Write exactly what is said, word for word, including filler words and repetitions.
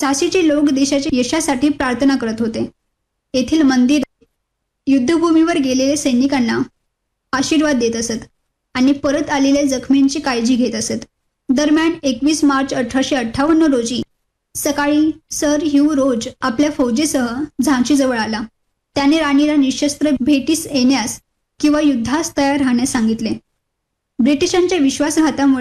झाशीचे लोक देशाच्या यशासाठी प्रार्थना करत होते. येथील मंदिर युद्धभूमीवर गेलेल्या सैनिकांना आशीर्वाद देत असत आणि परत आलेल्या जखमींची काळजी घेत असत. दरम्यान एकवीस मार्च अठराशे अठ्ठावन्न रोजी सकाळी सर ह्यू रोज आपल्या फौजेसह झाशीजवळ आला. त्याने राणीला निशस्त्र भेटीस येण्यास किंवा युद्धास तयार राहण्यास सांगितले. ब्रिटिशांच्या विश्वासघातामुळे